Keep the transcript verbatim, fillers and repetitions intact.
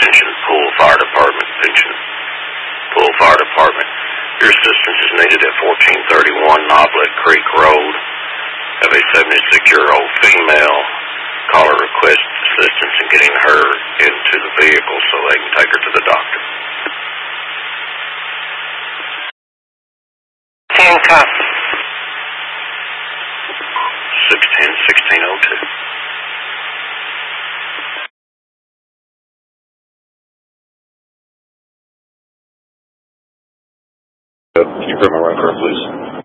Extension, Poole Fire Department, Pension, Poole Fire Department. Your assistance is needed at fourteen thirty-one Noblet Creek Road. Have a seventy-six-year-old female. Caller requests assistance in getting her into the vehicle so they can take her to the doctor. Handcuff. six ten, sixteen oh two. Can you put my run car, please?